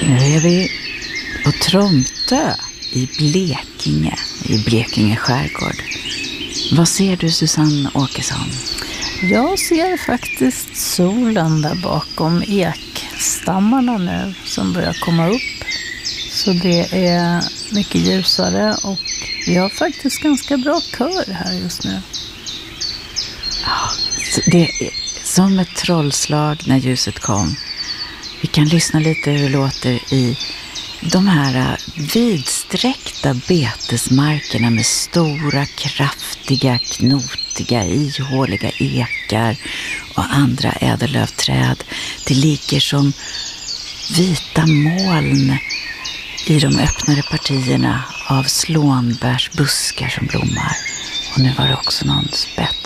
Nu är vi på Tromtö i Blekinge skärgård. Vad ser du, Susanne Åkesson? Jag ser faktiskt solen där bakom ekstammarna nu som börjar komma upp. Så det är mycket ljusare och vi har faktiskt ganska bra kör här just nu. Ja, det är som ett trollslag när ljuset kom. Vi kan lyssna lite hur det låter i de här vidsträckta betesmarkerna med stora, kraftiga, knotiga, ihåliga ekar och andra ädellövträd. Det ligger som vita moln i de öppnare partierna av slånbärsbuskar som blommar. Och nu var det också någon spets